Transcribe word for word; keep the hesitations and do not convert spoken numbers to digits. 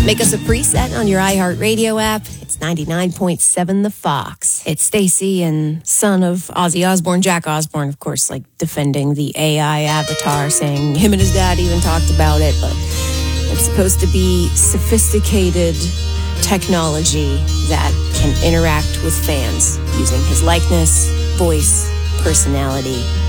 Make us a preset on your iHeartRadio app. It's ninety-nine point seven The Fox. It's Stacy and son of Ozzy Osbourne, Jack Osbourne, of course, like defending the A I avatar, saying him and his dad even talked about it. But it's supposed to be sophisticated technology that can interact with fans using his likeness, voice, personality,